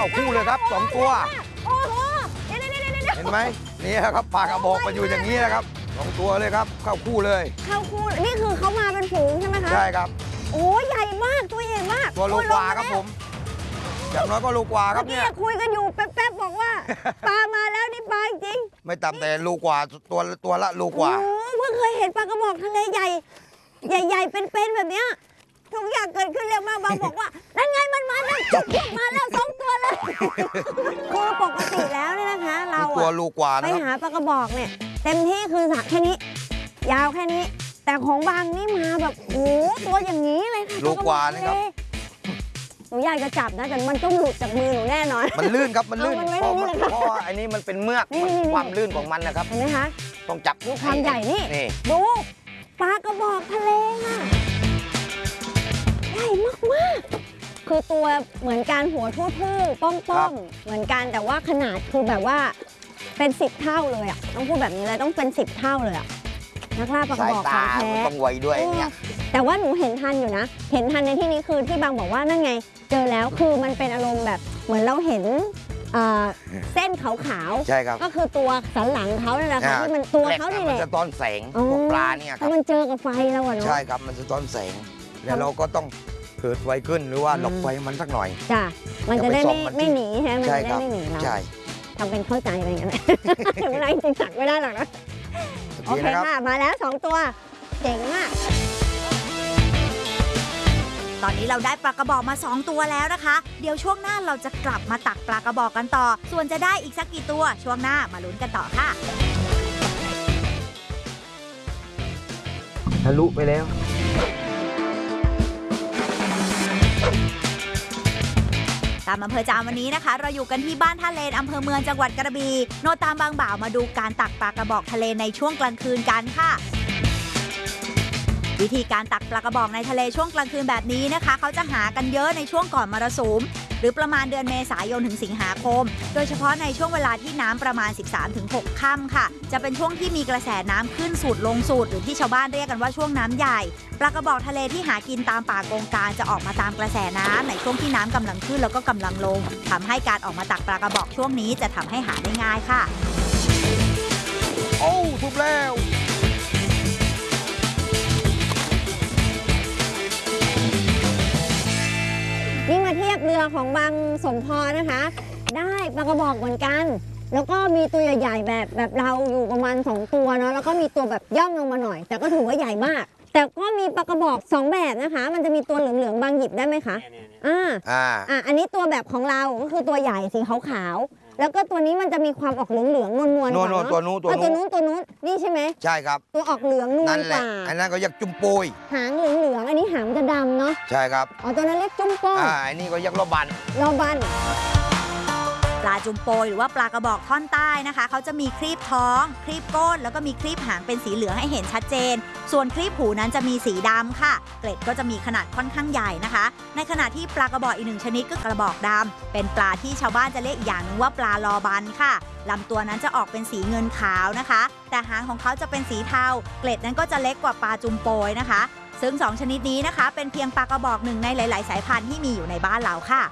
าคู่เลยครับ2 ตัวโอ้โหเห็นไหมนี่ครับปลากระบอกมาอยู่อย่างนี้นะครับ2 ตัวเลยครับเข้าคู่เลยเข้าคู่นี่คือเขามาเป็นฝูงใช่ไหมคะใช่ครับโอ้ใหญ่มากตัวใหญ่มากตัวโลกว่าครับผมอย่างน้อยก็โลกว่าครับเนี่ยคุยกันอยู่แป๊บๆบอกว่าปลามาแล้วนี่ปลาจริงไม่ต่ำแต่โลกว่าตัวละโลกว่าเพิ่งเคยเห็นปลากระบอกทะเลใหญ่ใหญ่เป็นแบบเนี้ยทุกอย่างเกิดขึ้นเร็วมากบางบอกว่านั่นไงมันมาแล้วจุกมาแล้ว2 ตัวเลยคือปกติแล้วเนี่ยนะคะเราตัวโลกว่าไปหาปลากระบอกเนี่ยเต็มที่คือสระแค่นี้ยาวแค่นี้แต่ของบางนี่มาแบบโอ้ตัวอย่างนี้เลยค่ะโลกว่านี่ครับหนูอยากจะจับนะแต่มันต้องหลุดจากมือหนูแน่นอนมันลื่นครับมันลื่นเพราะว่าอันนี้มันเป็นเมือกความลื่นของมันนะครับเห็นไหมคะต้องจับดูความใหญ่นี่ดูปลากระบอกทะเลค่ะใหญ่มากๆคือตัวเหมือนการหัวทู่ๆป้อมๆเหมือนกันแต่ว่าขนาดคือแบบว่าเป็น10 เท่าเลยอ่ะต้องพูดแบบนี้เลยต้องเป็น10 เท่าเลยอ่ะนักล่าปลากระบอกของแท้ต้องไวด้วยเนี่ยแต่ว่าหนูเห็นทันอยู่นะเห็นทันในที่นี้คือที่บางบอกว่านั่นไงเจอแล้วคือมันเป็นอารมณ์แบบเหมือนเราเห็นเส้นขาวๆใช่ครับก็คือตัวสันหลังเขาเนี่ยแหละค่ะที่มันตัวเขานี่แหละมันจะต้อนแสงพวกปลาเนี่ยครับมันเจอกับไฟแล้วอะเนาะใช่ครับมันจะต้อนแสงแล้วเราก็ต้องเกิดไวขึ้นหรือว่าหลบไฟมันสักหน่อยจ้ะมันจะได้ไม่หนีใช่ไหมมันจะได้ไม่หนีเราใช่ทำเป็นเข้าใจอะไรอย่างเงี้ยถึงเวลาจริงๆจักไม่ได้หรอกนะโอเคค่ะมาแล้ว2 ตัวเจ๋งมากตอนนี้เราได้ปลากระบอกมา2 ตัวแล้วนะคะเดี๋ยวช่วงหน้าเราจะกลับมาตักปลากระบอกกันต่อส่วนจะได้อีกสักกี่ตัวช่วงหน้ามาลุ้นกันต่อค่ะทะลุไปแล้วตามอำเภอจามวันนี้นะคะเราอยู่กันที่บ้านท่าเลนอำเภอเมืองจังหวัดกระบี่โนตามบางบ่าวมาดูการตักปลากระบอกทะเลในช่วงกลางคืนกันค่ะวิธีการตักปลากระบอกในทะเลช่วงกลางคืนแบบนี้นะคะเขาจะหากันเยอะในช่วงก่อนมรสุมหรือประมาณเดือนเมษายนถึงสิงหาคมโดยเฉพาะในช่วงเวลาที่น้ำประมาณ 13-6 ค่ำค่ะจะเป็นช่วงที่มีกระแสน้ำขึ้นสูดลงสูดหรือที่ชาวบ้านเรียกกันว่าช่วงน้ำใหญ่ปลากระบอกทะเลที่หากินตามป่าโกงกางจะออกมาตามกระแสน้ำในช่วงที่น้ำกำลังขึ้นแล้วก็กำลังลงทำให้การออกมาตักปลากระบอกช่วงนี้จะทำให้หาได้ง่ายค่ะโอ้ทุบแล้วนี่มาเทียบเรือของบางสมพรนะคะได้ปลากระบอกเหมือนกันแล้วก็มีตัวใหญ่ๆแบบเราอยู่ประมาณ2 ตัวเนาะแล้วก็มีตัวแบบย่อมลงมาหน่อยแต่ก็ถือว่าใหญ่มากแต่ก็มีปลากระบอก2 แบบนะคะมันจะมีตัวเหลืองๆบางหยิบได้ไหมคะอันนี้ตัวแบบของเราก็คือตัวใหญ่สีขาวๆแล้วก็ตัวนี้มันจะมีความออกเหลืองๆนวลๆกว่าเนาะตัวนู้นนี่ใช่ไหมใช่ครับตัวออกเหลืองนวลกว่าอันนั้นก็เรียกจุ่มโปยหางเหลืองอันนี้หางจะดำเนาะใช่ครับตัวนั้นเรียกจุ่มโปยอันนี้ก็เรียกลอบันปลาจุ่มโปยหรือว่าปลากระบอกท่อนใต้นะคะเขาจะมีครีบท้องครีบก้นแล้วก็มีครีบหางเป็นสีเหลืองให้เห็นชัดเจนส่วนครีบหูนั้นจะมีสีดำค่ะเกล็ดก็จะมีขนาดค่อนข้างใหญ่นะคะในขณะที่ปลากระบอกอีก1 ชนิดก็กระบอกดำเป็นปลาที่ชาวบ้านจะเรียกอีกอย่างนึงว่าปลาลอบันค่ะลำตัวนั้นจะออกเป็นสีเงินขาวนะคะแต่หางของเขาจะเป็นสีเทาเกล็ดนั้นก็จะเล็กกว่าปลาจุ่มโปยนะคะซึ่ง2 ชนิดนี้นะคะเป็นเพียงปลากระบอกหนึ่งในหลายๆสายพันธุ์ที่มีอยู่ในบ้านเราค่ะ